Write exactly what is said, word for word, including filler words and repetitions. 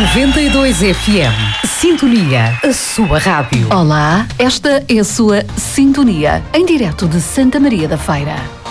noventa e dois F M. Sintonia, a sua rádio. Olá, esta é a sua Sintonia, em direto de Santa Maria da Feira.